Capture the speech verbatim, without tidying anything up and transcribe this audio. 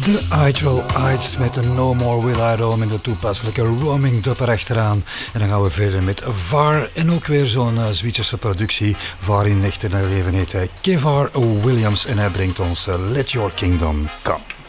De Idle Ides met de No More Will I Roam in de toepasselijke roaming dub erachteraan. En dan gaan we verder met VAR en ook weer zo'n uh, Zwitserse productie. VAR in echte leven heet hij Kevar Williams en hij brengt ons uh, Let Your Kingdom Come.